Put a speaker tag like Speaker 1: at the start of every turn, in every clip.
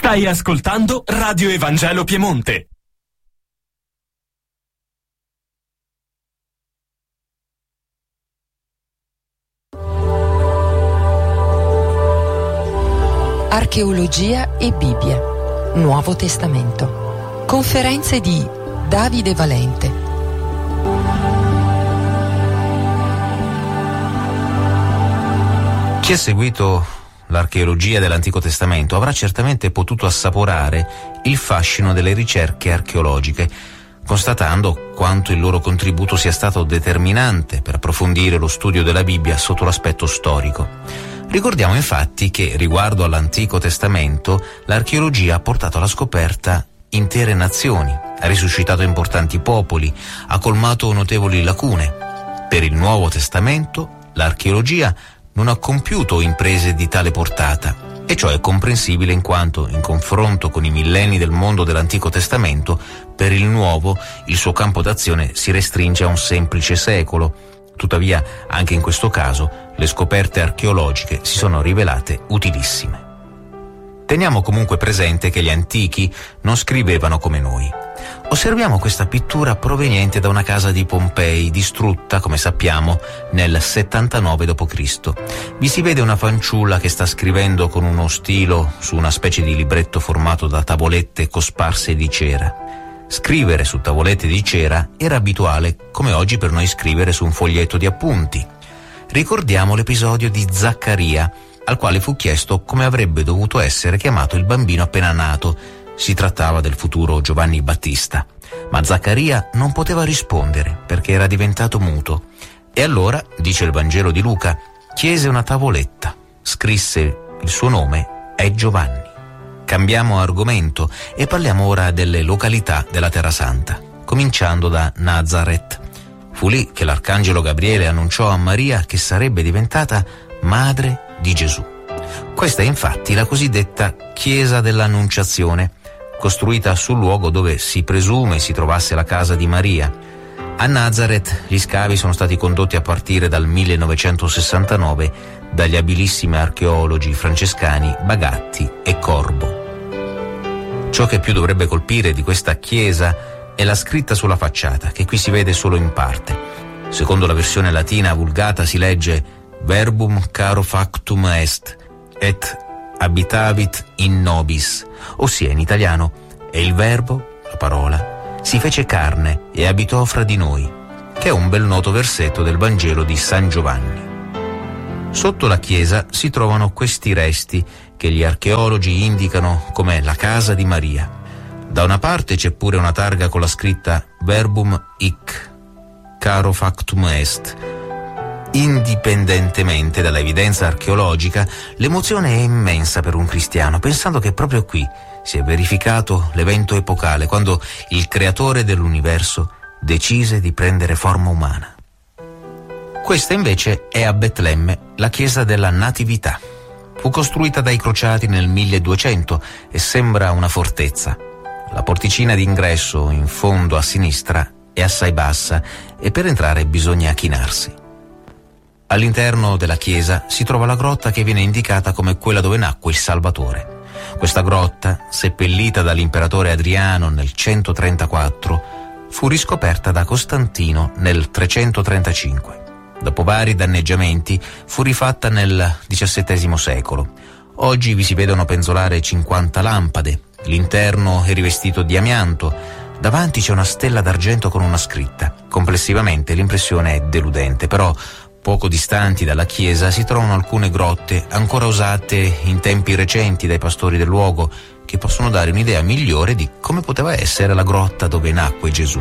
Speaker 1: Stai ascoltando Radio Evangelo Piemonte.
Speaker 2: Archeologia e Bibbia, Nuovo Testamento. Conferenze di Davide Valente.
Speaker 3: Chi ha seguito l'archeologia dell'Antico Testamento avrà certamente potuto assaporare il fascino delle ricerche archeologiche, constatando quanto il loro contributo sia stato determinante per approfondire lo studio della Bibbia sotto l'aspetto storico. Ricordiamo infatti che, riguardo all'Antico Testamento, l'archeologia ha portato alla scoperta intere nazioni, ha risuscitato importanti popoli, ha colmato notevoli lacune. Per il Nuovo Testamento, l'archeologia non ha compiuto imprese di tale portata, e ciò è comprensibile in quanto, in confronto con i millenni del mondo dell'Antico Testamento, per il Nuovo il suo campo d'azione si restringe a un semplice secolo. Tuttavia, anche in questo caso, le scoperte archeologiche si sono rivelate utilissime. Teniamo comunque presente che gli antichi non scrivevano come noi. Osserviamo questa pittura proveniente da una casa di Pompei, distrutta, come sappiamo, nel 79 d.C. Vi si vede una fanciulla che sta scrivendo con uno stilo su una specie di libretto formato da tavolette cosparse di cera. Scrivere su tavolette di cera era abituale, come oggi per noi scrivere su un foglietto di appunti. Ricordiamo l'episodio di Zaccaria, al quale fu chiesto come avrebbe dovuto essere chiamato il bambino appena nato. Si trattava del futuro Giovanni Battista. Ma Zaccaria non poteva rispondere perché era diventato muto. E allora, dice il Vangelo di Luca, chiese una tavoletta, scrisse il suo nome, è Giovanni. Cambiamo argomento e parliamo ora delle località della Terra Santa, cominciando da Nazaret. Fu lì che l'arcangelo Gabriele annunciò a Maria che sarebbe diventata madre di Gesù. Questa è infatti la cosiddetta Chiesa dell'Annunciazione, costruita sul luogo dove si presume si trovasse la casa di Maria. A Nazaret gli scavi sono stati condotti a partire dal 1969 dagli abilissimi archeologi francescani Bagatti e Corbo. Ciò che più dovrebbe colpire di questa chiesa è la scritta sulla facciata, che qui si vede solo in parte. Secondo la versione latina vulgata si legge Verbum caro factum est, et habitavit in nobis, ossia in italiano, e il verbo, la parola, si fece carne e abitò fra di noi, che è un bel noto versetto del Vangelo di San Giovanni. Sotto la chiesa si trovano questi resti che gli archeologi indicano come la casa di Maria. Da una parte c'è pure una targa con la scritta Verbum hic, caro factum est. Indipendentemente dalla evidenza archeologica, l'emozione è immensa per un cristiano, pensando che proprio qui si è verificato l'evento epocale, quando il creatore dell'universo decise di prendere forma umana. Questa invece è a Betlemme, la chiesa della Natività. Fu costruita dai crociati nel 1200 e sembra una fortezza. La porticina d'ingresso in fondo a sinistra è assai bassa e per entrare bisogna chinarsi. All'interno della chiesa si trova la grotta che viene indicata come quella dove nacque il Salvatore. Questa grotta, seppellita dall'imperatore Adriano nel 134, fu riscoperta da Costantino nel 335. Dopo vari danneggiamenti, fu rifatta nel XVII secolo. Oggi vi si vedono penzolare 50 lampade, l'interno è rivestito di amianto, davanti c'è una stella d'argento con una scritta. Complessivamente l'impressione è deludente, però poco distanti dalla chiesa si trovano alcune grotte ancora usate in tempi recenti dai pastori del luogo, che possono dare un'idea migliore di come poteva essere la grotta dove nacque Gesù.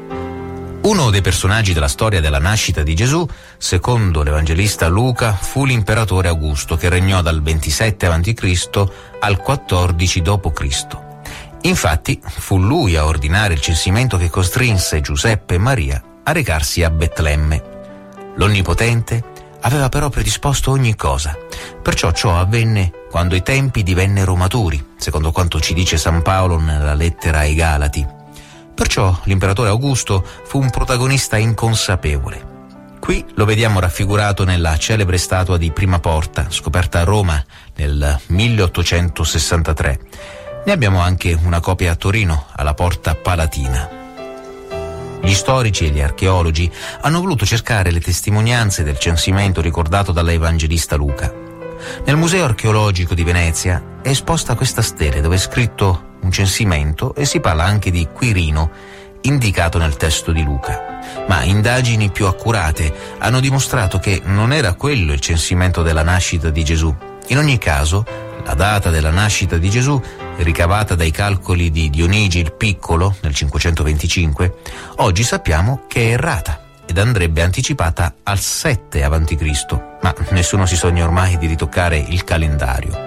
Speaker 3: Uno dei personaggi della storia della nascita di Gesù, secondo l'evangelista Luca, fu l'imperatore Augusto, che regnò dal 27 a.C. al 14 d.C. Infatti, fu lui a ordinare il censimento che costrinse Giuseppe e Maria a recarsi a Betlemme. L'Onnipotente aveva però predisposto ogni cosa, perciò ciò avvenne quando i tempi divennero maturi, secondo quanto ci dice San Paolo nella lettera ai Galati. Perciò l'imperatore Augusto fu un protagonista inconsapevole. Qui lo vediamo raffigurato nella celebre statua di Prima Porta, scoperta a Roma nel 1863. Ne abbiamo anche una copia a Torino, alla Porta Palatina. Gli storici e gli archeologi hanno voluto cercare le testimonianze del censimento ricordato dall'Evangelista Luca. Nel Museo archeologico di Venezia è esposta questa stele dove è scritto un censimento e si parla anche di Quirino, indicato nel testo di Luca. Ma indagini più accurate hanno dimostrato che non era quello il censimento della nascita di Gesù. In ogni caso, la data della nascita di Gesù, ricavata dai calcoli di Dionigi il Piccolo nel 525, oggi sappiamo che è errata ed andrebbe anticipata al 7 a.C., ma nessuno si sogna ormai di ritoccare il calendario.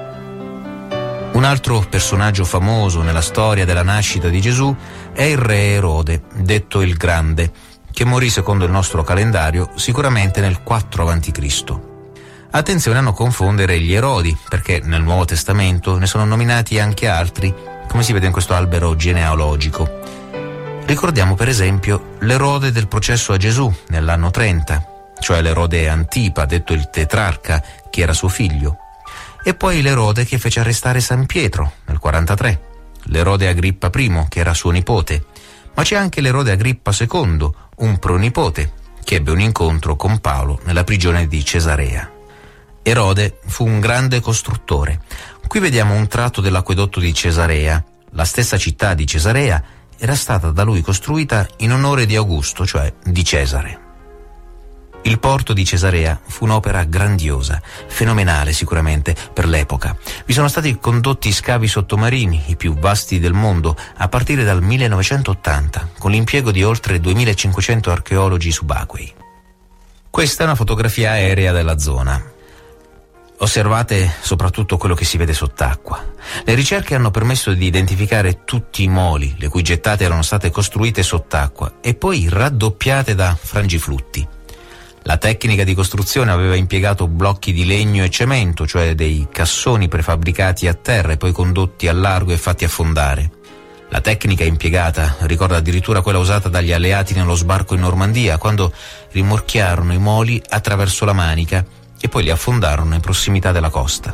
Speaker 3: Un altro personaggio famoso nella storia della nascita di Gesù è il re Erode, detto il Grande, che morì secondo il nostro calendario sicuramente nel 4 a.C. Attenzione a non confondere gli Erodi, perché nel Nuovo Testamento ne sono nominati anche altri, come si vede in questo albero genealogico. Ricordiamo per esempio l'Erode del processo a Gesù nell'anno 30, cioè l'Erode Antipa, detto il tetrarca, che era suo figlio, e poi l'Erode che fece arrestare San Pietro nel 43, l'Erode Agrippa I, che era suo nipote, ma c'è anche l'Erode Agrippa II, un pronipote, che ebbe un incontro con Paolo nella prigione di Cesarea. Erode fu un grande costruttore. Qui vediamo un tratto dell'acquedotto di Cesarea. La stessa città di Cesarea era stata da lui costruita in onore di Augusto, cioè di Cesare. Il porto di Cesarea fu un'opera grandiosa, fenomenale sicuramente per l'epoca. Vi sono stati condotti scavi sottomarini, i più vasti del mondo, a partire dal 1980, con l'impiego di oltre 2500 archeologi subacquei. Questa è una fotografia aerea della zona. Osservate soprattutto quello che si vede sott'acqua. Le ricerche hanno permesso di identificare tutti i moli, le cui gettate erano state costruite sott'acqua e poi raddoppiate da frangiflutti. La tecnica di costruzione aveva impiegato blocchi di legno e cemento, cioè dei cassoni prefabbricati a terra e poi condotti al largo e fatti affondare. La tecnica impiegata ricorda addirittura quella usata dagli alleati nello sbarco in Normandia, quando rimorchiarono i moli attraverso la Manica e poi li affondarono in prossimità della costa.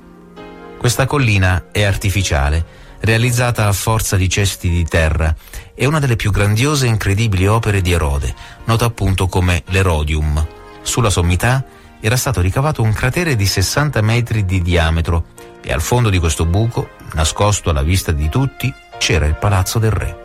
Speaker 3: Questa collina è artificiale, realizzata a forza di cesti di terra, è una delle più grandiose e incredibili opere di Erode, nota appunto come l'Erodium. Sulla sommità era stato ricavato un cratere di 60 metri di diametro e al fondo di questo buco, nascosto alla vista di tutti, c'era il palazzo del re.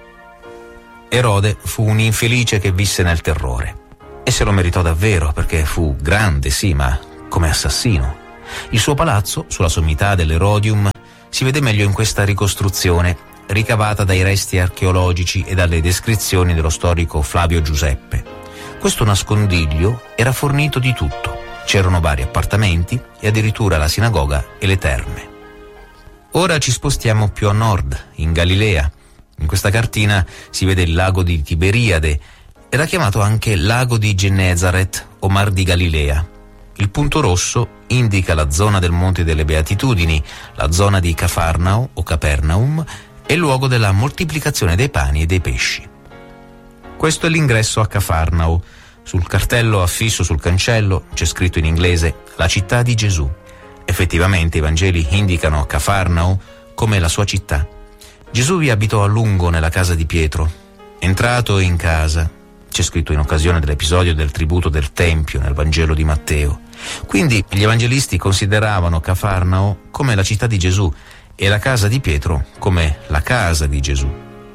Speaker 3: Erode fu un infelice che visse nel terrore. E se lo meritò davvero, perché fu grande, sì, ma come assassino. Il suo palazzo, sulla sommità dell'Erodium, si vede meglio in questa ricostruzione, ricavata dai resti archeologici e dalle descrizioni dello storico Flavio Giuseppe. Questo nascondiglio era fornito di tutto. C'erano vari appartamenti e addirittura la sinagoga e le terme. Ora ci spostiamo più a nord, in Galilea. In questa cartina si vede il lago di Tiberiade. Era chiamato anche lago di Gennesaret o Mar di Galilea. Il punto rosso indica la zona del Monte delle Beatitudini, la zona di Cafarnao o Capernaum e il luogo della moltiplicazione dei pani e dei pesci. Questo è l'ingresso a Cafarnao. Sul cartello affisso sul cancello c'è scritto in inglese la città di Gesù. Effettivamente i Vangeli indicano Cafarnao come la sua città. Gesù vi abitò a lungo nella casa di Pietro. Entrato in casa, c'è scritto in occasione dell'episodio del tributo del Tempio nel Vangelo di Matteo. Quindi gli evangelisti consideravano Cafarnao come la città di Gesù e la casa di Pietro come la casa di Gesù.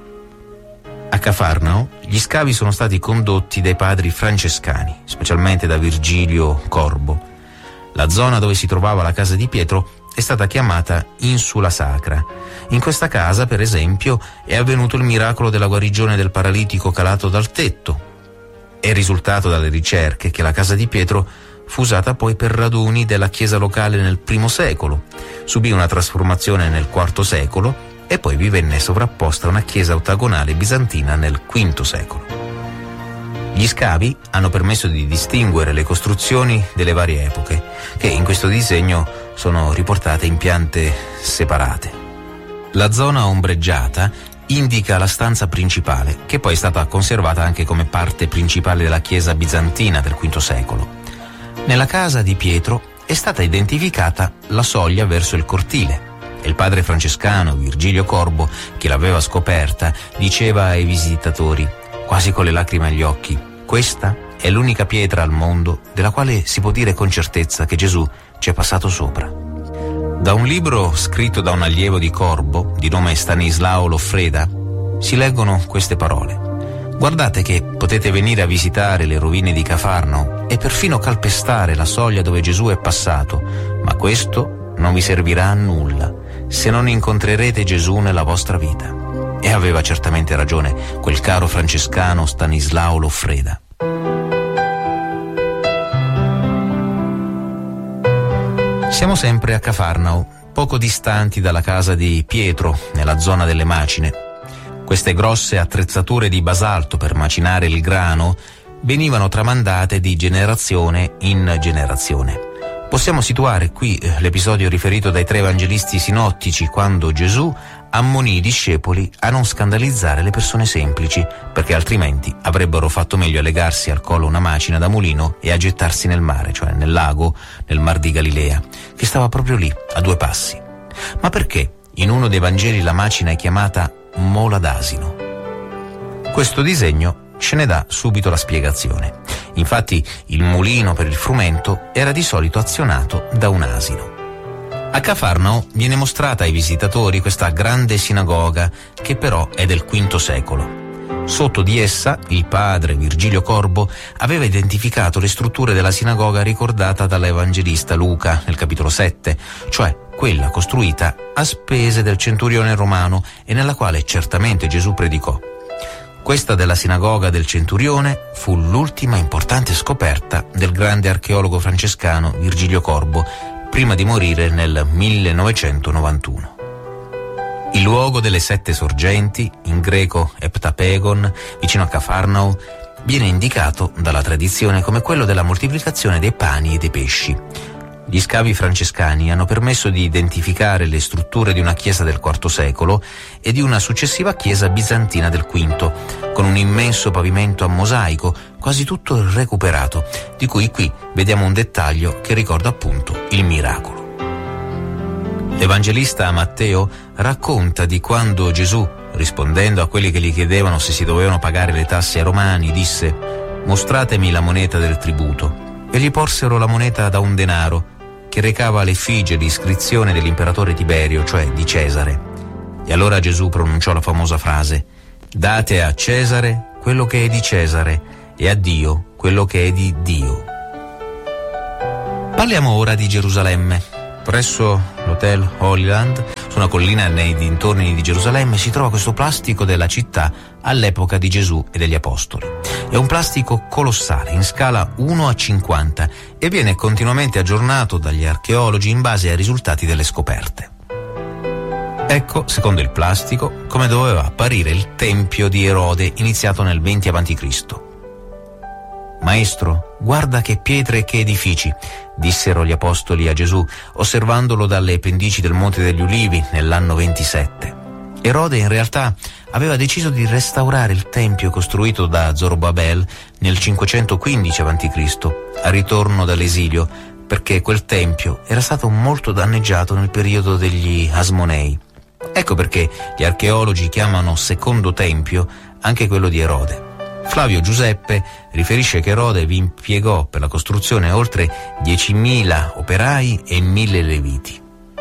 Speaker 3: A Cafarnao gli scavi sono stati condotti dai padri francescani, specialmente da Virgilio Corbo. La zona dove si trovava la casa di Pietro è stata chiamata Insula Sacra. In questa casa, per esempio, è avvenuto il miracolo della guarigione del paralitico calato dal tetto. È risultato dalle ricerche che la casa di Pietro fu usata poi per raduni della chiesa locale nel I secolo, subì una trasformazione nel IV secolo e poi vi venne sovrapposta una chiesa ottagonale bizantina nel V secolo. Gli scavi hanno permesso di distinguere le costruzioni delle varie epoche, che in questo disegno sono riportate in piante separate. La zona ombreggiata indica la stanza principale, che poi è stata conservata anche come parte principale della chiesa bizantina del V secolo. Nella casa di Pietro è stata identificata la soglia verso il cortile. E il padre francescano Virgilio Corbo, che l'aveva scoperta, diceva ai visitatori, quasi con le lacrime agli occhi: questa è l'unica pietra al mondo della quale si può dire con certezza che Gesù ci è passato sopra. Da un libro scritto da un allievo di Corbo, di nome Stanislao Loffreda, si leggono queste parole: guardate che potete venire a visitare le rovine di Cafarnao e perfino calpestare la soglia dove Gesù è passato, ma questo non vi servirà a nulla se non incontrerete Gesù nella vostra vita. E aveva certamente ragione quel caro francescano Stanislao Loffreda. Siamo sempre a Cafarnao, poco distanti dalla casa di Pietro, nella zona delle macine. Queste grosse attrezzature di basalto per macinare il grano venivano tramandate di generazione in generazione. Possiamo situare qui l'episodio riferito dai 3 evangelisti sinottici, quando Gesù ammonì i discepoli a non scandalizzare le persone semplici, perché altrimenti avrebbero fatto meglio a legarsi al collo una macina da mulino e a gettarsi nel mare, cioè nel lago, nel Mar di Galilea, che stava proprio lì, a 2 passi. Ma perché in uno dei Vangeli la macina è chiamata mola d'asino? Questo disegno ce ne dà subito la spiegazione. Infatti il mulino per il frumento era di solito azionato da un asino. A Cafarnao viene mostrata ai visitatori questa grande sinagoga, che però è del V secolo. Sotto di essa il padre Virgilio Corbo aveva identificato le strutture della sinagoga ricordata dall'evangelista Luca nel capitolo 7, cioè quella costruita a spese del centurione romano e nella quale certamente Gesù predicò. Questa della sinagoga del centurione fu l'ultima importante scoperta del grande archeologo francescano Virgilio Corbo, prima di morire nel 1991. Il luogo delle 7 sorgenti, in greco Eptapegon, vicino a Cafarnao, viene indicato dalla tradizione come quello della moltiplicazione dei pani e dei pesci. Gli scavi francescani hanno permesso di identificare le strutture di una chiesa del IV secolo e di una successiva chiesa bizantina del V, con un immenso pavimento a mosaico, quasi tutto recuperato, di cui qui vediamo un dettaglio che ricorda appunto il miracolo. L'evangelista Matteo racconta di quando Gesù, rispondendo a quelli che gli chiedevano se si dovevano pagare le tasse ai romani, disse: «Mostratemi la moneta del tributo». E gli porsero la moneta da un denaro, che recava l'effigie di iscrizione dell'imperatore Tiberio, cioè di Cesare. E allora Gesù pronunciò la famosa frase: «Date a Cesare quello che è di Cesare e a Dio quello che è di Dio». Parliamo ora di Gerusalemme. Presso l'hotel Holyland, su una collina nei dintorni di Gerusalemme, si trova questo plastico della città all'epoca di Gesù e degli Apostoli. È un plastico colossale, in scala 1:50, e viene continuamente aggiornato dagli archeologi in base ai risultati delle scoperte. Ecco, secondo il plastico, come doveva apparire il tempio di Erode iniziato nel 20 a.C. «Maestro, guarda che pietre e che edifici», dissero gli apostoli a Gesù, osservandolo dalle pendici del Monte degli Ulivi nell'anno 27. Erode in realtà aveva deciso di restaurare il tempio costruito da Zorobabel nel 515 a.C., al ritorno dall'esilio, perché quel tempio era stato molto danneggiato nel periodo degli Asmonei. Ecco perché gli archeologi chiamano secondo tempio anche quello di Erode. Flavio Giuseppe riferisce che Erode vi impiegò per la costruzione oltre 10.000 operai e 1.000 leviti.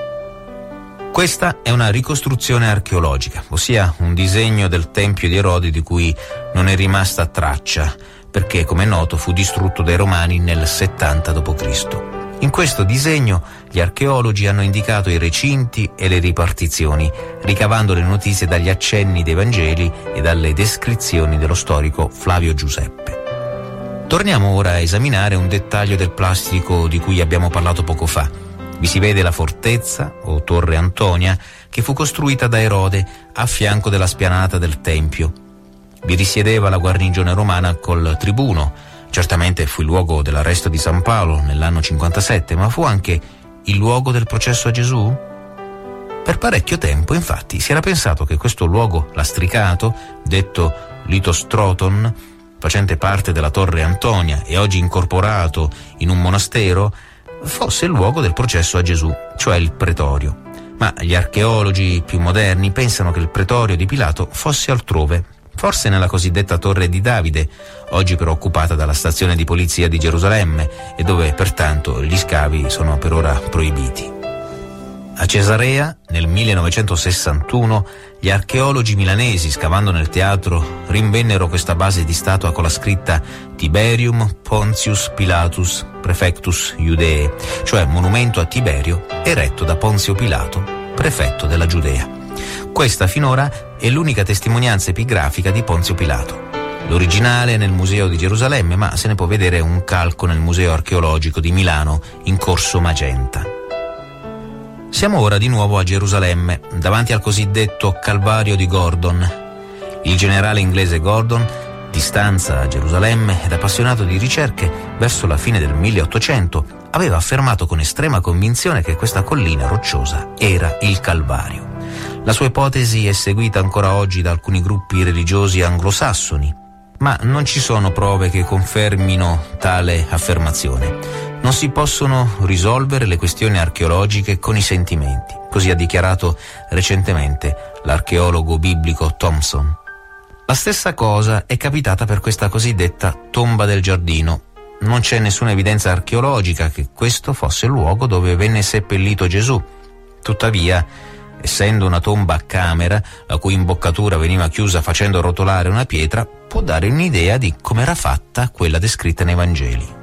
Speaker 3: Questa è una ricostruzione archeologica, ossia un disegno del tempio di Erode di cui non è rimasta traccia, perché, come è noto, fu distrutto dai Romani nel 70 d.C. In questo disegno gli archeologi hanno indicato i recinti e le ripartizioni, ricavando le notizie dagli accenni dei Vangeli e dalle descrizioni dello storico Flavio Giuseppe. Torniamo ora a esaminare un dettaglio del plastico di cui abbiamo parlato poco fa. Vi si vede la fortezza, o Torre Antonia, che fu costruita da Erode a fianco della spianata del Tempio. Vi risiedeva la guarnigione romana col tribuno. Certamente fu il luogo dell'arresto di San Paolo nell'anno 57, ma fu anche il luogo del processo a Gesù? Per parecchio tempo, infatti, si era pensato che questo luogo lastricato, detto Litostroton, facente parte della Torre Antonia e oggi incorporato in un monastero, fosse il luogo del processo a Gesù, cioè il pretorio. ma gli archeologi più moderni pensano che il pretorio di Pilato fosse altrove, forse nella cosiddetta Torre di Davide, oggi però occupata dalla stazione di polizia di Gerusalemme e dove pertanto gli scavi sono per ora proibiti. A Cesarea, nel 1961, gli archeologi milanesi, scavando nel teatro, rinvennero questa base di statua con la scritta Tiberium Pontius Pilatus Prefectus Iudeae, cioè monumento a Tiberio eretto da Ponzio Pilato, prefetto della Giudea. Questa finora è l'unica testimonianza epigrafica di Ponzio Pilato. L'originale è nel Museo di Gerusalemme, ma se ne può vedere un calco nel Museo archeologico di Milano, in Corso Magenta. Siamo ora di nuovo a Gerusalemme, davanti al cosiddetto Calvario di Gordon. Il generale inglese Gordon, di stanza a Gerusalemme ed appassionato di ricerche, verso la fine del 1800 aveva affermato con estrema convinzione che questa collina rocciosa era il Calvario. La sua ipotesi è seguita ancora oggi da alcuni gruppi religiosi anglosassoni, ma non ci sono prove che confermino tale affermazione. Non si possono risolvere le questioni archeologiche con i sentimenti, così ha dichiarato recentemente l'archeologo biblico Thompson. La stessa cosa è capitata per questa cosiddetta tomba del giardino. Non c'è nessuna evidenza archeologica che questo fosse il luogo dove venne seppellito Gesù. Tuttavia, essendo una tomba a camera, la cui imboccatura veniva chiusa facendo rotolare una pietra, può dare un'idea di come era fatta quella descritta nei Vangeli.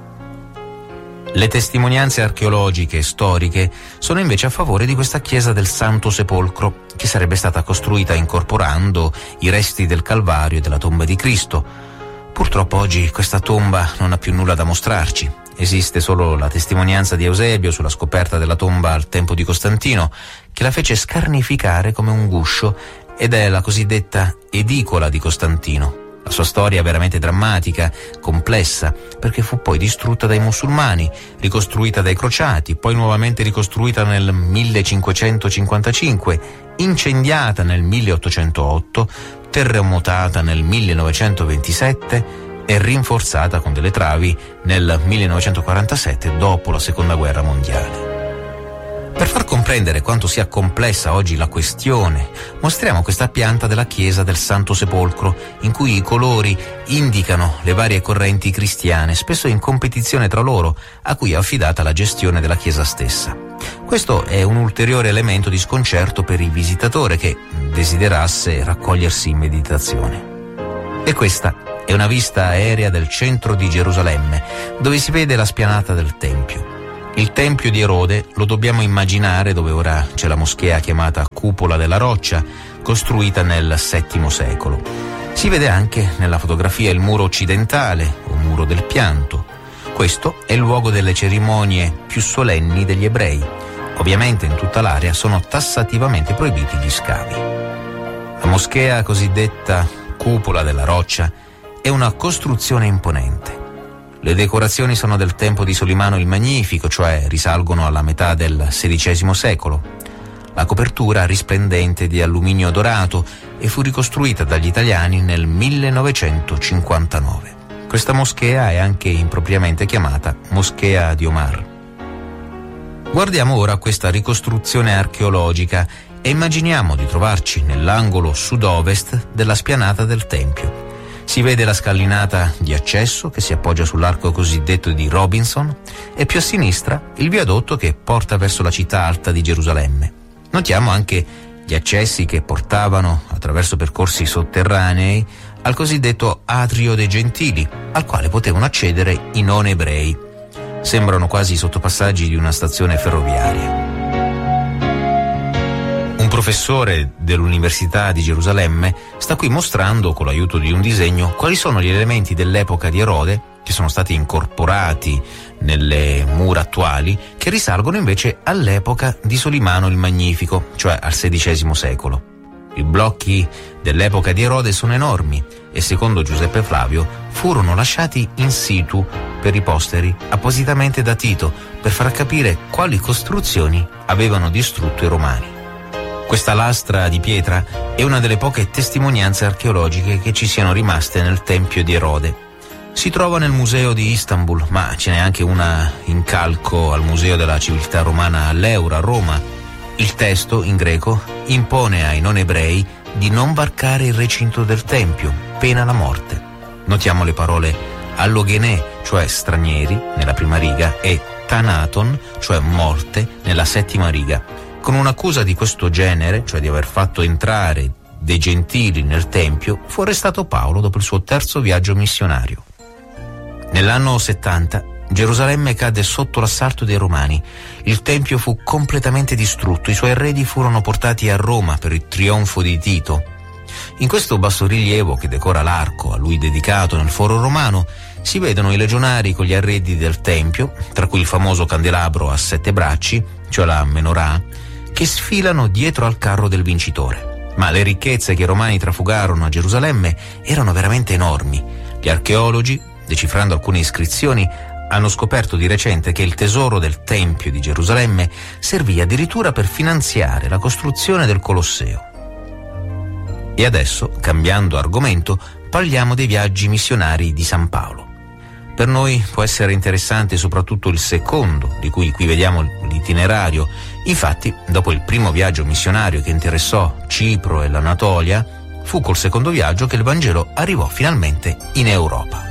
Speaker 3: Le testimonianze archeologiche e storiche sono invece a favore di questa chiesa del Santo Sepolcro, che sarebbe stata costruita incorporando i resti del Calvario e della tomba di Cristo. Purtroppo oggi questa tomba non ha più nulla da mostrarci. Esiste solo la testimonianza di Eusebio sulla scoperta della tomba al tempo di Costantino, che la fece scarnificare come un guscio, ed è la cosiddetta edicola di Costantino. La sua storia è veramente drammatica, complessa, perché fu poi distrutta dai musulmani, ricostruita dai crociati, poi nuovamente ricostruita nel 1555, incendiata nel 1808, terremotata nel 1927 e rinforzata con delle travi nel 1947, dopo la Seconda Guerra Mondiale. Per far comprendere quanto sia complessa oggi la questione, mostriamo questa pianta della chiesa del Santo Sepolcro, in cui i colori indicano le varie correnti cristiane, spesso in competizione tra loro, a cui è affidata la gestione della chiesa stessa. Questo è un ulteriore elemento di sconcerto per il visitatore che desiderasse raccogliersi in meditazione. E questa è una vista aerea del centro di Gerusalemme, dove si vede la spianata del Tempio. Il Tempio di Erode lo dobbiamo immaginare dove ora c'è la moschea chiamata Cupola della Roccia, costruita nel VII secolo. Si vede anche nella fotografia il muro occidentale, o muro del pianto. Questo è il luogo delle cerimonie più solenni degli ebrei. Ovviamente in tutta l'area sono tassativamente proibiti gli scavi. La moschea cosiddetta Cupola della Roccia è una costruzione imponente. Le decorazioni sono del tempo di Solimano il Magnifico, cioè risalgono alla metà del XVI secolo. La copertura risplendente di alluminio dorato e fu ricostruita dagli italiani nel 1959. Questa moschea è anche impropriamente chiamata Moschea di Omar. Guardiamo ora questa ricostruzione archeologica e immaginiamo di trovarci nell'angolo sud-ovest della spianata del Tempio. Si vede la scalinata di accesso che si appoggia sull'arco cosiddetto di Robinson e più a sinistra il viadotto che porta verso la città alta di Gerusalemme. Notiamo anche gli accessi che portavano, attraverso percorsi sotterranei, al cosiddetto Atrio dei Gentili, al quale potevano accedere i non ebrei. Sembrano quasi i sottopassaggi di una stazione ferroviaria. Un professore dell'Università di Gerusalemme sta qui mostrando, con l'aiuto di un disegno, quali sono gli elementi dell'epoca di Erode che sono stati incorporati nelle mura attuali, che risalgono invece all'epoca di Solimano il Magnifico, cioè al XVI secolo. I blocchi dell'epoca di Erode sono enormi e, secondo Giuseppe Flavio, furono lasciati in situ per i posteri appositamente da Tito per far capire quali costruzioni avevano distrutto i Romani. Questa lastra di pietra è una delle poche testimonianze archeologiche che ci siano rimaste nel Tempio di Erode. Si trova nel Museo di Istanbul, ma ce n'è anche una in calco al Museo della Civiltà Romana all'Eura a Roma. Il testo, in greco, impone ai non ebrei di non varcare il recinto del Tempio, pena la morte. Notiamo le parole allogenè, cioè stranieri, nella prima riga, e thanaton, cioè morte, nella settima riga. Con un'accusa di questo genere, cioè di aver fatto entrare dei gentili nel Tempio, fu arrestato Paolo dopo il suo terzo viaggio missionario. Nell'anno 70 Gerusalemme cadde sotto l'assalto dei Romani. Il Tempio fu completamente distrutto, i suoi arredi furono portati a Roma per il trionfo di Tito. In questo bassorilievo che decora l'arco a lui dedicato nel foro romano si vedono i legionari con gli arredi del Tempio, tra cui il famoso candelabro a 7 bracci, cioè la menorah, che sfilano dietro al carro del vincitore. Ma le ricchezze che i romani trafugarono a Gerusalemme erano veramente enormi. Gli archeologi, decifrando alcune iscrizioni, hanno scoperto di recente che il tesoro del Tempio di Gerusalemme servì addirittura per finanziare la costruzione del Colosseo. E adesso, cambiando argomento, parliamo dei viaggi missionari di San Paolo. Per noi può essere interessante soprattutto il secondo, di cui qui vediamo l'itinerario. Infatti, dopo il primo viaggio missionario che interessò Cipro e l'Anatolia, fu col secondo viaggio che il Vangelo arrivò finalmente in Europa.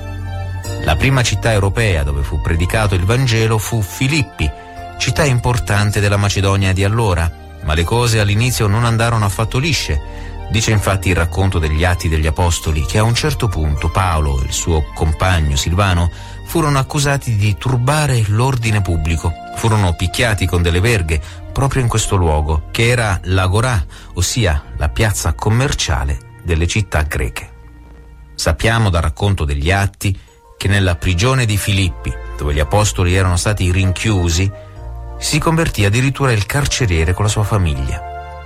Speaker 3: La prima città europea dove fu predicato il Vangelo fu Filippi, città importante della Macedonia di allora, ma le cose all'inizio non andarono affatto lisce. Dice infatti il racconto degli Atti degli Apostoli che a un certo punto Paolo e il suo compagno Silvano furono accusati di turbare l'ordine pubblico. Furono picchiati con delle verghe proprio in questo luogo, che era l'Agorà, ossia la piazza commerciale delle città greche. Sappiamo dal racconto degli Atti che nella prigione di Filippi, dove gli apostoli erano stati rinchiusi, si convertì addirittura il carceriere con la sua famiglia.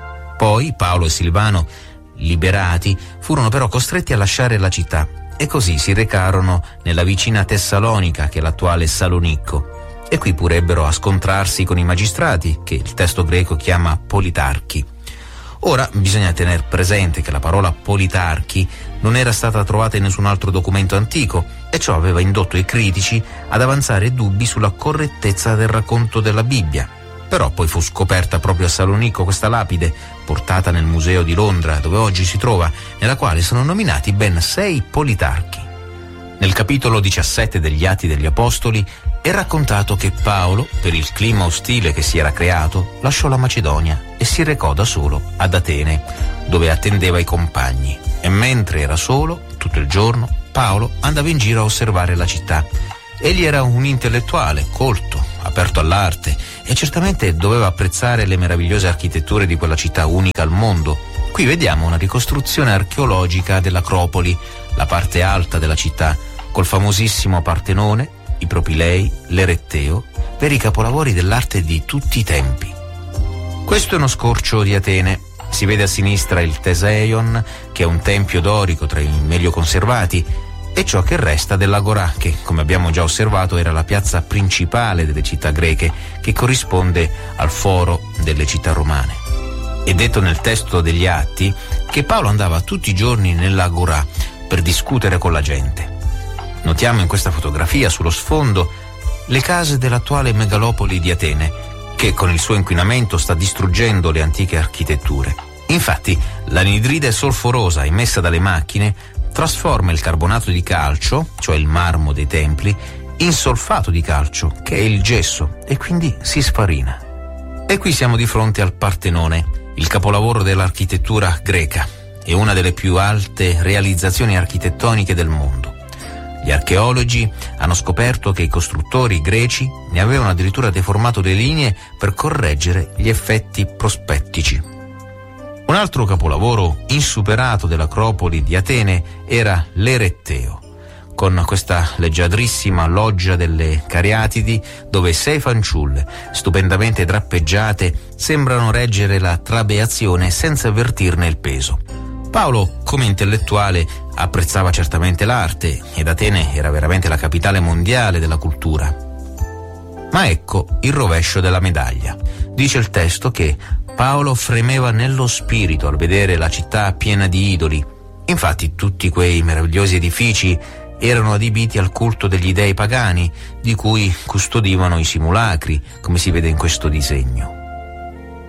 Speaker 3: Poi Paolo e Silvano, liberati, furono però costretti a lasciare la città e così si recarono nella vicina Tessalonica, che è l'attuale Salonicco, e qui pure ebbero a scontrarsi con i magistrati, che il testo greco chiama politarchi. Ora bisogna tener presente che la parola politarchi non era stata trovata in nessun altro documento antico e ciò aveva indotto i critici ad avanzare dubbi sulla correttezza del racconto della Bibbia. Però poi fu scoperta proprio a Salonicco questa lapide, portata nel museo di Londra, dove oggi si trova, nella quale sono nominati ben 6 politarchi. Nel capitolo 17 degli Atti degli Apostoli è raccontato che Paolo, per il clima ostile che si era creato, lasciò la Macedonia e si recò da solo ad Atene, dove attendeva i compagni. E mentre era solo, tutto il giorno, Paolo andava in giro a osservare la città. Egli era un intellettuale, colto, aperto all'arte e certamente doveva apprezzare le meravigliose architetture di quella città unica al mondo. Qui vediamo una ricostruzione archeologica dell'Acropoli, la parte alta della città, col famosissimo Partenone, i Propilei, l'Eretteo, veri capolavori dell'arte di tutti i tempi. Questo è uno scorcio di Atene. Si vede a sinistra il Teseion, che è un tempio dorico tra i meglio conservati, e ciò che resta dell'Agorà, che, come abbiamo già osservato, era la piazza principale delle città greche, che corrisponde al foro delle città romane. È detto nel testo degli Atti che Paolo andava tutti i giorni nell'Agorà per discutere con la gente. Notiamo in questa fotografia sullo sfondo le case dell'attuale megalopoli di Atene, che con il suo inquinamento sta distruggendo le antiche architetture. Infatti, l'anidride solforosa emessa dalle macchine trasforma il carbonato di calcio, cioè il marmo dei templi, in solfato di calcio, che è il gesso, e quindi si sfarina. E qui siamo di fronte al Partenone, il capolavoro dell'architettura greca e una delle più alte realizzazioni architettoniche del mondo. Gli archeologi hanno scoperto che i costruttori greci ne avevano addirittura deformato le linee per correggere gli effetti prospettici. Un altro capolavoro insuperato dell'Acropoli di Atene era l'Eretteo, con questa leggiadrissima loggia delle Cariatidi, dove 6 fanciulle, stupendamente drappeggiate, sembrano reggere la trabeazione senza avvertirne il peso. Paolo, come intellettuale, apprezzava certamente l'arte ed Atene era veramente la capitale mondiale della cultura. Ma ecco il rovescio della medaglia. Dice il testo che Paolo fremeva nello spirito al vedere la città piena di idoli. Infatti tutti quei meravigliosi edifici erano adibiti al culto degli dei pagani, di cui custodivano i simulacri, come si vede in questo disegno.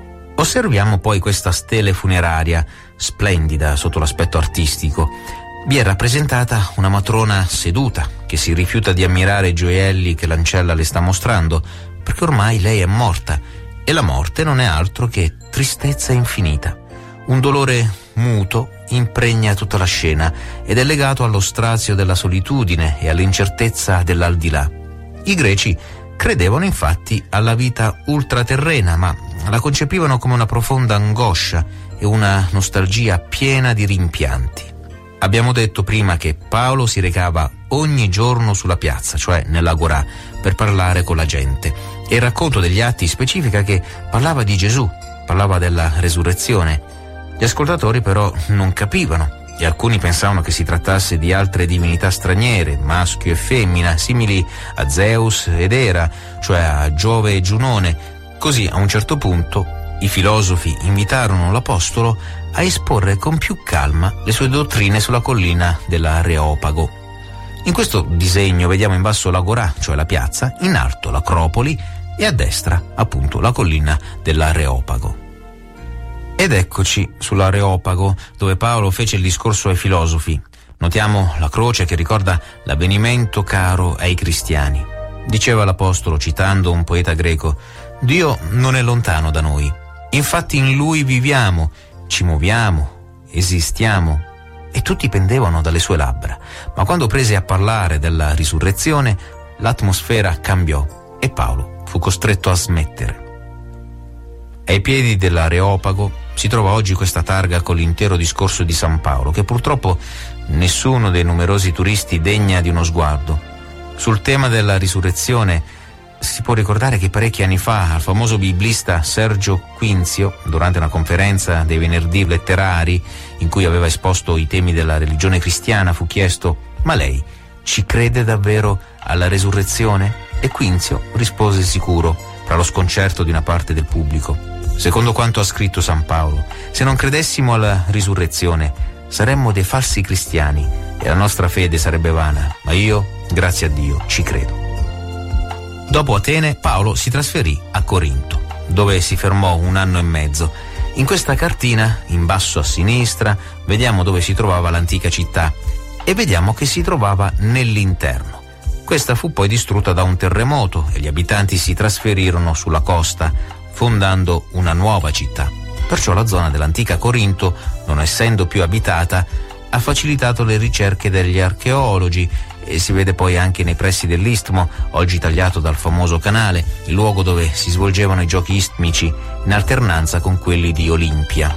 Speaker 3: Osserviamo poi questa stele funeraria, splendida sotto l'aspetto artistico. Vi è rappresentata una matrona seduta, che si rifiuta di ammirare i gioielli che l'ancella le sta mostrando, perché ormai lei è morta, e la morte non è altro che tristezza infinita. Un dolore muto impregna tutta la scena ed è legato allo strazio della solitudine e all'incertezza dell'aldilà. I greci credevano infatti alla vita ultraterrena, ma la concepivano come una profonda angoscia e una nostalgia piena di rimpianti. Abbiamo detto prima che Paolo si recava ogni giorno sulla piazza, cioè nell'agorà, per parlare con la gente. E il racconto degli Atti specifica che parlava di Gesù, parlava della resurrezione. Gli ascoltatori però non capivano e alcuni pensavano che si trattasse di altre divinità straniere, maschio e femmina, simili a Zeus ed Era, cioè a Giove e Giunone. Così a un certo punto i filosofi invitarono l'apostolo a esporre con più calma le sue dottrine sulla collina dell'Areopago. In questo disegno vediamo in basso l'agorà, cioè la piazza, in alto l'Acropoli e a destra appunto la collina dell'Areopago. Ed eccoci sull'Areopago, dove Paolo fece il discorso ai filosofi. Notiamo la croce che ricorda l'avvenimento caro ai cristiani. Diceva l'apostolo, citando un poeta greco: Dio non è lontano da noi, infatti in Lui viviamo, ci muoviamo, esistiamo. E tutti pendevano dalle sue labbra. Ma quando prese a parlare della risurrezione, l'atmosfera cambiò e Paolo fu costretto a smettere. Ai piedi dell'Areopago si trova oggi questa targa con l'intero discorso di San Paolo, che purtroppo nessuno dei numerosi turisti degna di uno sguardo. Sul tema della risurrezione si può ricordare che parecchi anni fa al famoso biblista Sergio Quinzio, durante una conferenza dei venerdì letterari in cui aveva esposto i temi della religione cristiana, fu chiesto: ma lei ci crede davvero alla resurrezione? E Quinzio rispose sicuro, tra lo sconcerto di una parte del pubblico: secondo quanto ha scritto San Paolo, se non credessimo alla risurrezione saremmo dei falsi cristiani e la nostra fede sarebbe vana, ma io, grazie a Dio, ci credo. Dopo Atene, Paolo si trasferì a Corinto, dove si fermò 1 anno e mezzo. In questa cartina, in basso a sinistra, vediamo dove si trovava l'antica città e vediamo che si trovava nell'interno. Questa fu poi distrutta da un terremoto e gli abitanti si trasferirono sulla costa, fondando una nuova città. Perciò la zona dell'antica Corinto, non essendo più abitata, ha facilitato le ricerche degli archeologi e si vede poi anche nei pressi dell'Istmo, oggi tagliato dal famoso canale, il luogo dove si svolgevano i giochi istmici in alternanza con quelli di Olimpia.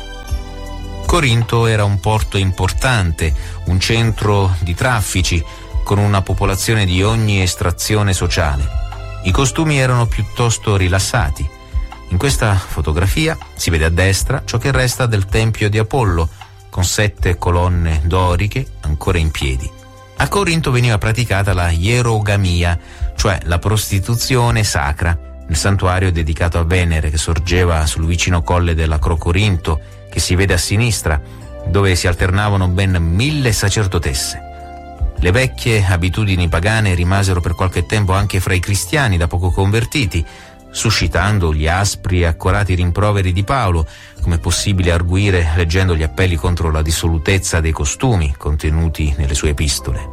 Speaker 3: Corinto era un porto importante, un centro di traffici, con una popolazione di ogni estrazione sociale. I costumi erano piuttosto rilassati. In questa fotografia si vede a destra ciò che resta del tempio di Apollo, con 7 colonne doriche ancora in piedi. A Corinto veniva praticata la ierogamia, cioè la prostituzione sacra, nel santuario dedicato a Venere che sorgeva sul vicino colle dell'Acrocorinto, che si vede a sinistra, dove si alternavano ben 1000 sacerdotesse. Le vecchie abitudini pagane rimasero per qualche tempo anche fra i cristiani da poco convertiti, suscitando gli aspri e accorati rimproveri di Paolo, come è possibile arguire leggendo gli appelli contro la dissolutezza dei costumi contenuti nelle sue epistole.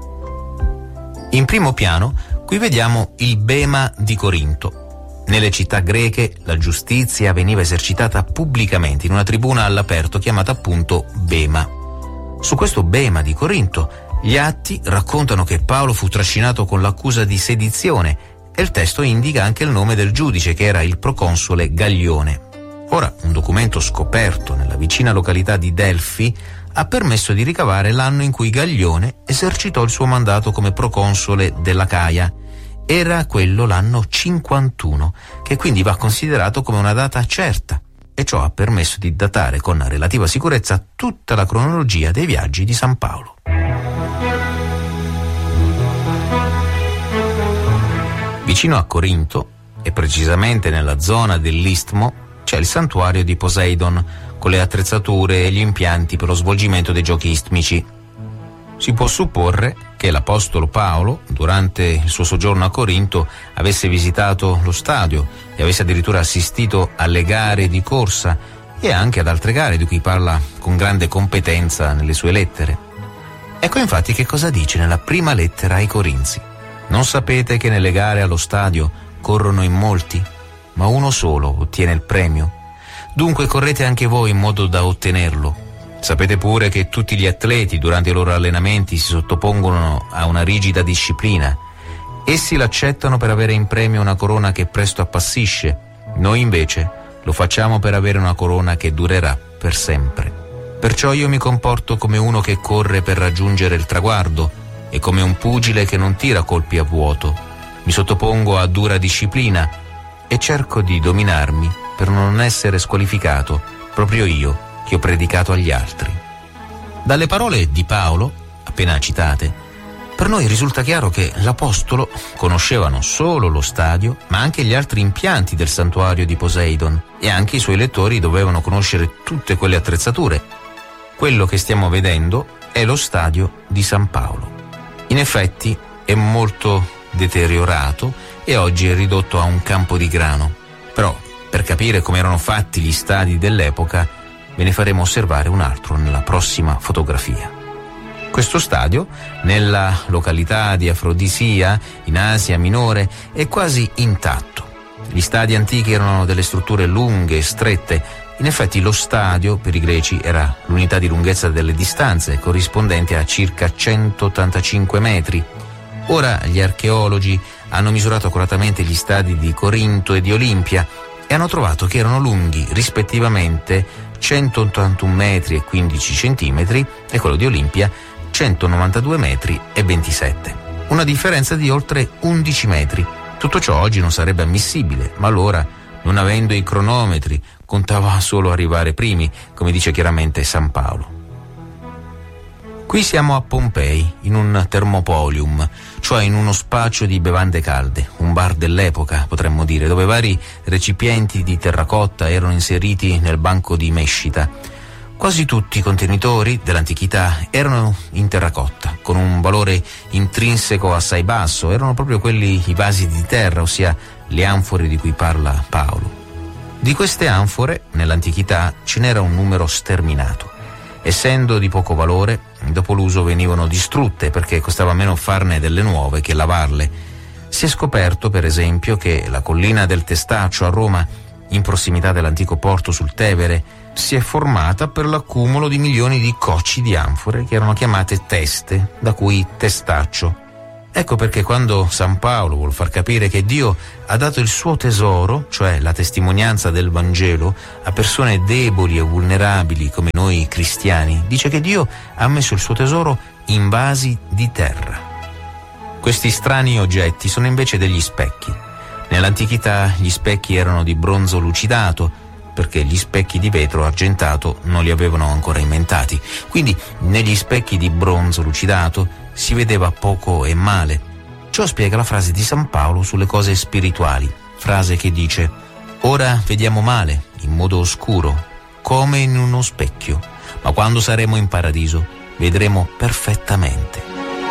Speaker 3: In primo piano, qui vediamo il bema di Corinto. Nelle città greche la giustizia veniva esercitata pubblicamente in una tribuna all'aperto chiamata appunto bema. Su questo bema di Corinto gli atti raccontano che Paolo fu trascinato con l'accusa di sedizione e il testo indica anche il nome del giudice, che era il proconsole Gaglione. Ora, un documento scoperto nella vicina località di Delfi ha permesso di ricavare l'anno in cui Gaglione esercitò il suo mandato come proconsole dell'Acaia. Era quello l'anno 51, che quindi va considerato come una data certa, e ciò ha permesso di datare con relativa sicurezza tutta la cronologia dei viaggi di San Paolo. Vicino a Corinto, e precisamente nella zona dell'Istmo, c'è il santuario di Poseidon, con le attrezzature e gli impianti per lo svolgimento dei giochi istmici. Si può supporre che l'apostolo Paolo, durante il suo soggiorno a Corinto, avesse visitato lo stadio e avesse addirittura assistito alle gare di corsa, e anche ad altre gare di cui parla con grande competenza nelle sue lettere. Ecco infatti che cosa dice nella prima lettera ai Corinzi. Non sapete che nelle gare allo stadio corrono in molti, ma uno solo ottiene il premio? Dunque correte anche voi in modo da ottenerlo. Sapete pure che tutti gli atleti durante i loro allenamenti si sottopongono a una rigida disciplina. Essi l'accettano per avere in premio una corona che presto appassisce. Noi invece lo facciamo per avere una corona che durerà per sempre. Perciò io mi comporto come uno che corre per raggiungere il traguardo e come un pugile che non tira colpi a vuoto. Mi sottopongo a dura disciplina e cerco di dominarmi per non essere squalificato, proprio io che ho predicato agli altri. Dalle parole di Paolo, appena citate, per noi risulta chiaro che l'Apostolo conosceva non solo lo stadio, ma anche gli altri impianti del santuario di Poseidon, e anche i suoi lettori dovevano conoscere tutte quelle attrezzature. Quello che stiamo vedendo è lo stadio di San Paolo. In effetti è molto deteriorato e oggi è ridotto a un campo di grano. Però, per capire come erano fatti gli stadi dell'epoca, ve ne faremo osservare un altro nella prossima fotografia. Questo stadio, nella località di Afrodisia, in Asia Minore, è quasi intatto. Gli stadi antichi erano delle strutture lunghe e strette. In effetti lo stadio, per i greci, era l'unità di lunghezza delle distanze, corrispondente a circa 185 metri. Ora gli archeologi hanno misurato accuratamente gli stadi di Corinto e di Olimpia e hanno trovato che erano lunghi rispettivamente 181 metri e 15 centimetri e quello di Olimpia 192 metri e 27. Una differenza di oltre 11 metri. Tutto ciò oggi non sarebbe ammissibile, ma allora, non avendo i cronometri, contava solo arrivare primi, come dice chiaramente San Paolo. Qui siamo a Pompei, in un thermopolium, cioè in uno spaccio di bevande calde, un bar dell'epoca, potremmo dire, dove vari recipienti di terracotta erano inseriti nel banco di mescita. Quasi tutti i contenitori dell'antichità erano in terracotta, con un valore intrinseco assai basso, erano proprio quelli i vasi di terra, ossia le anfore di cui parla Paolo. Di queste anfore, nell'antichità, ce n'era un numero sterminato. Essendo di poco valore, dopo l'uso venivano distrutte perché costava meno farne delle nuove che lavarle. Si è scoperto, per esempio, che la collina del Testaccio a Roma, in prossimità dell'antico porto sul Tevere, si è formata per l'accumulo di milioni di cocci di anfore che erano chiamate teste, da cui testaccio. Ecco perché quando San Paolo vuol far capire che Dio ha dato il suo tesoro, cioè la testimonianza del Vangelo, a persone deboli e vulnerabili come noi cristiani, dice che Dio ha messo il suo tesoro in vasi di terra. Questi strani oggetti sono invece degli specchi. Nell'antichità gli specchi erano di bronzo lucidato, perché gli specchi di vetro argentato non li avevano ancora inventati. Quindi negli specchi di bronzo lucidato si vedeva poco e male. Ciò spiega la frase di San Paolo sulle cose spirituali, frase che dice: ora vediamo male, in modo oscuro, come in uno specchio, ma quando saremo in paradiso vedremo perfettamente.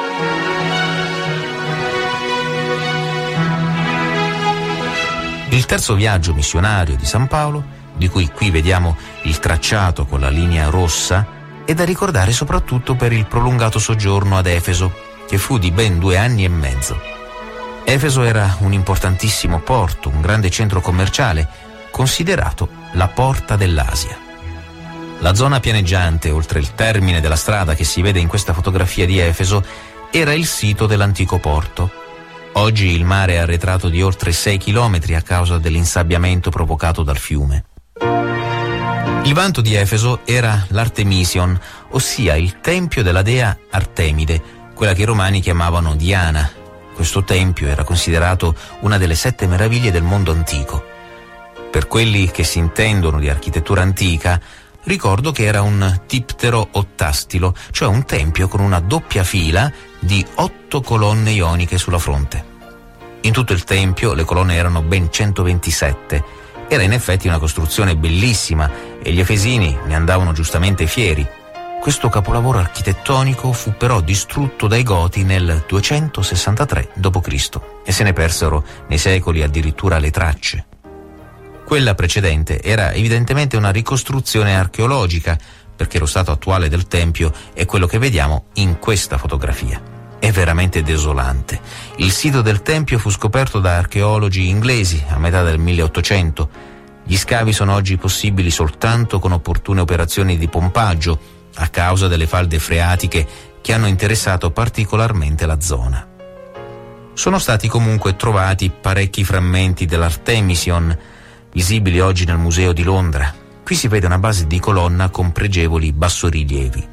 Speaker 3: Il terzo viaggio missionario di San Paolo, di cui qui vediamo il tracciato con la linea rossa, è da ricordare soprattutto per il prolungato soggiorno ad Efeso, che fu di ben 2 anni e mezzo. Efeso era un importantissimo porto, un grande centro commerciale, considerato la porta dell'Asia. La zona pianeggiante, oltre il termine della strada che si vede in questa fotografia di Efeso, era il sito dell'antico porto. Oggi il mare è arretrato di oltre 6 chilometri a causa dell'insabbiamento provocato dal fiume. Il vanto di Efeso era l'Artemision, ossia il tempio della dea Artemide, quella che i romani chiamavano Diana. Questo tempio era considerato una delle 7 meraviglie del mondo antico. Per quelli che si intendono di architettura antica, ricordo che era un diptero ottastilo, cioè un tempio con una doppia fila di 8 colonne ioniche sulla fronte. In tutto il tempio le colonne erano ben 127. Era in effetti una costruzione bellissima e gli efesini ne andavano giustamente fieri. Questo capolavoro architettonico fu però distrutto dai Goti nel 263 d.C. e se ne persero nei secoli addirittura le tracce. Quella precedente era evidentemente una ricostruzione archeologica, perché lo stato attuale del tempio è quello che vediamo in questa fotografia. È veramente desolante. Il sito del tempio fu scoperto da archeologi inglesi a metà del 1800. Gli scavi sono oggi possibili soltanto con opportune operazioni di pompaggio, a causa delle falde freatiche che hanno interessato particolarmente la zona. Sono stati comunque trovati parecchi frammenti dell'Artemision, visibili oggi nel Museo di Londra. Qui si vede una base di colonna con pregevoli bassorilievi.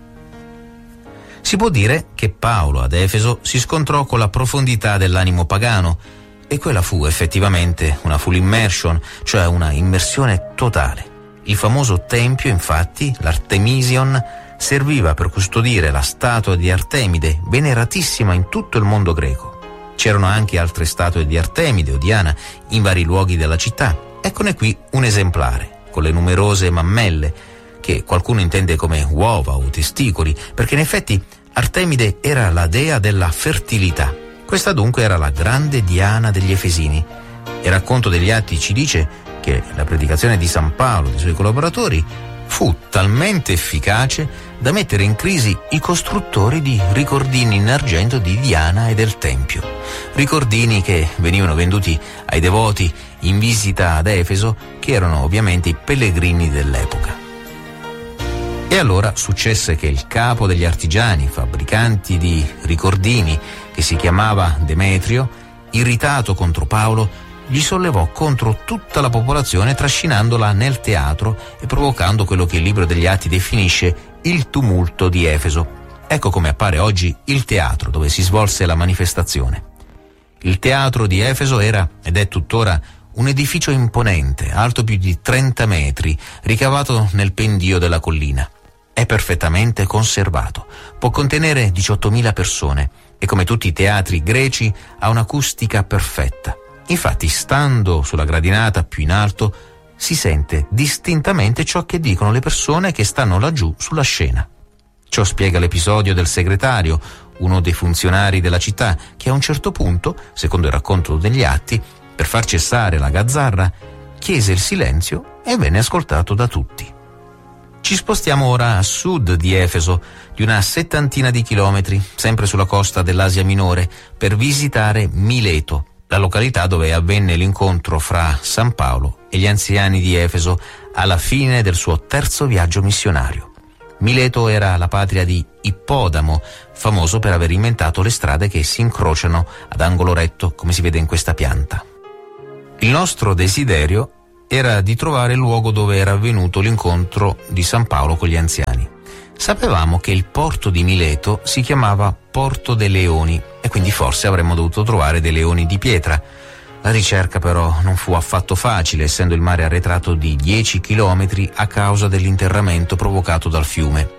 Speaker 3: Si può dire che Paolo ad Efeso si scontrò con la profondità dell'animo pagano, e quella fu effettivamente una full immersion, cioè una immersione totale. Il famoso tempio, infatti, l'Artemision, serviva per custodire la statua di Artemide, veneratissima in tutto il mondo greco. C'erano anche altre statue di Artemide o Diana in vari luoghi della città. Eccone qui un esemplare, con le numerose mammelle, che qualcuno intende come uova o testicoli, perché in effetti Artemide era la dea della fertilità. Questa dunque era la grande Diana degli Efesini. Il racconto degli Atti ci dice che la predicazione di San Paolo e dei suoi collaboratori fu talmente efficace da mettere in crisi i costruttori di ricordini in argento di Diana e del Tempio. Ricordini che venivano venduti ai devoti in visita ad Efeso, che erano ovviamente i pellegrini dell'epoca. E allora successe che il capo degli artigiani, fabbricanti di ricordini, che si chiamava Demetrio, irritato contro Paolo, gli sollevò contro tutta la popolazione, trascinandola nel teatro e provocando quello che il libro degli Atti definisce il tumulto di Efeso. Ecco come appare oggi il teatro dove si svolse la manifestazione. Il teatro di Efeso era, ed è tuttora, un edificio imponente, alto più di 30 metri, ricavato nel pendio della collina. È perfettamente conservato, può contenere 18.000 persone e, come tutti i teatri greci, ha un'acustica perfetta. Infatti, stando sulla gradinata più in alto, si sente distintamente ciò che dicono le persone che stanno laggiù sulla scena. Ciò spiega l'episodio del segretario, uno dei funzionari della città, che a un certo punto, secondo il racconto degli Atti, per far cessare la gazzarra, chiese il silenzio e venne ascoltato da tutti. Ci spostiamo ora a sud di Efeso, di una 70 di chilometri, sempre sulla costa dell'Asia Minore, per visitare Mileto, la località dove avvenne l'incontro fra San Paolo e gli anziani di Efeso alla fine del suo terzo viaggio missionario. Mileto era la patria di Ippodamo, famoso per aver inventato le strade che si incrociano ad angolo retto, come si vede in questa pianta. Il nostro desiderio era di trovare il luogo dove era avvenuto l'incontro di San Paolo con gli anziani. Sapevamo che il porto di Mileto si chiamava Porto dei Leoni e quindi forse avremmo dovuto trovare dei leoni di pietra. La ricerca però non fu affatto facile, essendo il mare arretrato di 10 chilometri a causa dell'interramento provocato dal fiume.